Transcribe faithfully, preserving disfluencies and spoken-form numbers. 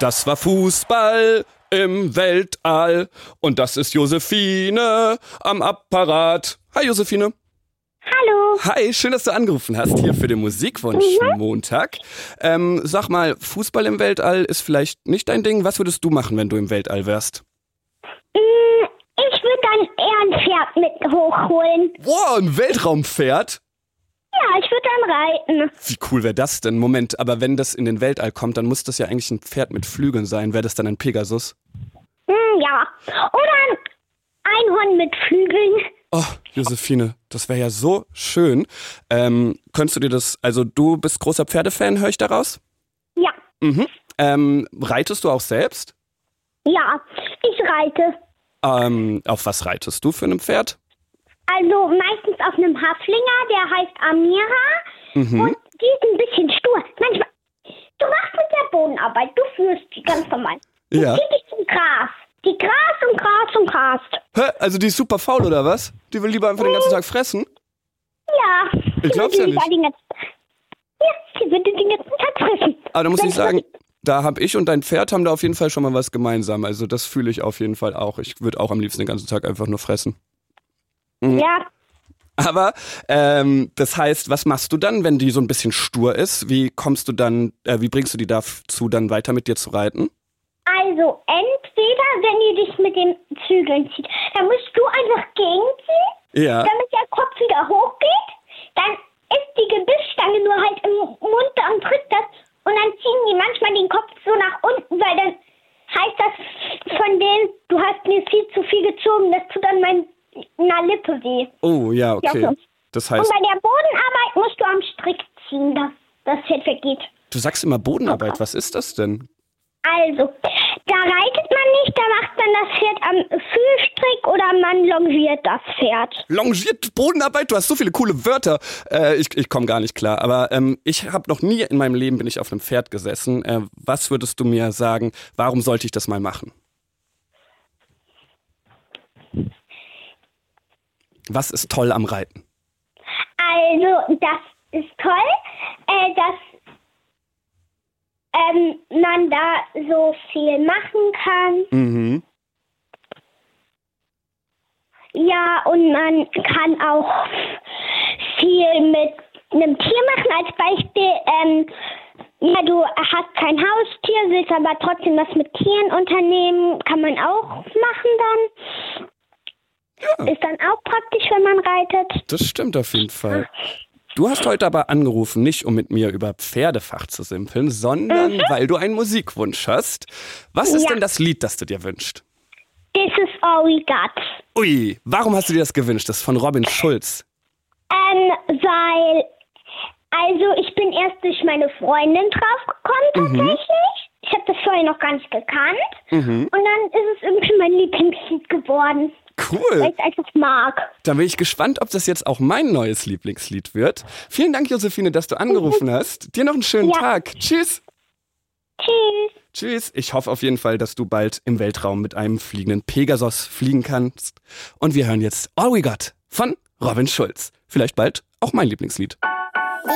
Das war Fußball im Weltall. Und das ist Josephine am Apparat. Hi Josephine. Hallo. Hi, schön, dass du angerufen hast hier für den Musikwunsch mhm. Montag. Ähm, sag mal, Fußball im Weltall ist vielleicht nicht dein Ding. Was würdest du machen, wenn du im Weltall wärst? Ich würde dann eher ein Pferd mit hochholen. Wow, ein Weltraumpferd? Ja, ich würde dann reiten. Wie cool wäre das denn? Moment, aber wenn das in den Weltall kommt, dann muss das ja eigentlich ein Pferd mit Flügeln sein. Wäre das dann ein Pegasus? Hm, ja. Oder ein Einhorn mit Flügeln. Oh, Josephine, das wäre ja so schön. Ähm, könntest du dir das, also du bist großer Pferdefan, höre ich daraus? Ja. Mhm. Ähm, reitest du auch selbst? Ja, ich reite. Ähm, auf was reitest du für ein Pferd? Also meistens auf einem Haflinger, der heißt Amira. Mhm. Und die ist ein bisschen stur. Manchmal, du machst mit der Bodenarbeit, du führst die ganz normal. Du Ja. ziehst dich zum Gras. Die Gras und Gras und Gras. Hä? Also die ist super faul, oder was? Die will lieber einfach den ganzen Tag fressen? Ja. Ich glaub's ja nicht. Den ganzen, ja, sie würde den ganzen Tag fressen. Aber da muss Wenn ich sagen, da habe ich und dein Pferd haben da auf jeden Fall schon mal was gemeinsam. Also das fühle ich auf jeden Fall auch. Ich würde auch am liebsten den ganzen Tag einfach nur fressen. Mhm. Ja. Aber ähm, das heißt, was machst du dann, wenn die so ein bisschen stur ist? Wie kommst du dann, äh, wie bringst du die dazu, dann weiter mit dir zu reiten? Also entweder, wenn ihr dich mit den Zügeln zieht, dann musst du einfach gegenziehen, Ja. damit der Kopf wieder hochgeht. Dann ist die Gebissstange nur halt im Mund, dann tritt das und dann ziehen die manchmal den Kopf so nach unten, weil dann heißt das von denen, du hast mir viel zu viel gezogen, das tut an meiner Lippe weh. Oh, ja, okay. Ja, so. Das Und heißt, bei der Bodenarbeit musst du am Strick ziehen, dass das Pferd weggeht. du sagst immer Bodenarbeit. Was ist das denn? Also, da reitet man nicht, da macht man das Pferd am Fühlstrick oder man longiert das Pferd. Longiert Bodenarbeit? Du hast so viele coole Wörter. Äh, ich ich komme gar nicht klar. Aber ähm, ich habe noch nie in meinem Leben bin ich auf einem Pferd gesessen. Äh, was würdest du mir sagen, warum sollte ich das mal machen? Was ist toll am Reiten? Also, das ist toll, äh, dass ähm, man da so viel machen kann. Mhm. Ja, und man kann auch viel mit einem Tier machen. Als Beispiel, ähm, ja, du hast kein Haustier, willst aber trotzdem was mit Tieren unternehmen, kann man auch machen dann. Ja. Ist dann auch praktisch, wenn man reitet. Das stimmt auf jeden Fall. Du hast heute aber angerufen, nicht um mit mir über Pferdefach zu simpeln, sondern mhm. weil du einen Musikwunsch hast. Was ist Ja. denn das Lied, das du dir wünschst? This is all we got. Ui, warum hast du dir das gewünscht? Das ist von Robin Schulz. Ähm, weil, also ich bin erst durch meine Freundin draufgekommen tatsächlich. Mhm. Ich habe das vorher noch gar nicht gekannt. Mhm. Und dann ist es irgendwie mein Lieblingslied geworden. Weil Cool. ich es einfach mag. Dann bin ich gespannt, ob das jetzt auch mein neues Lieblingslied wird. Vielen Dank, Josephine, dass du angerufen hast. Dir noch einen schönen Ja. Tag. Tschüss. Tschüss. Tschüss. Ich hoffe auf jeden Fall, dass du bald im Weltraum mit einem fliegenden Pegasus fliegen kannst. Und wir hören jetzt All We Got von Robin Schulz. Vielleicht bald auch mein Lieblingslied.